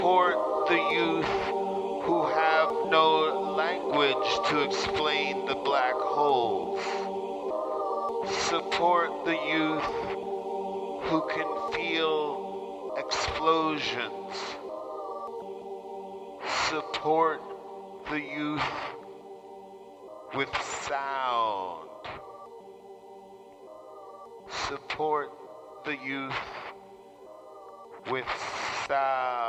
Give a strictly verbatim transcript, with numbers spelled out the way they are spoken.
Support the youth who have no language to explain the black holes. Support the youth who can feel explosions. Support the youth with sound. Support the youth with sound.